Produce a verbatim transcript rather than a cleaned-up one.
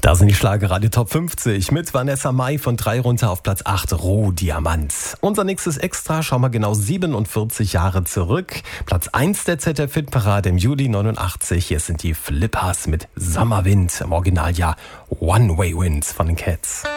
Da sind die Schlagerradio Top fünfzig mit Vanessa Mai von drei runter auf Platz acht, Rohdiamant. Unser nächstes Extra, schauen wir genau siebenundvierzig Jahre zurück. Platz eins der Z D F-Hitparade im Juli neunundachtzig. Hier sind die Flippers mit Sommerwind, im Originaljahr One Way Wind von den Cats.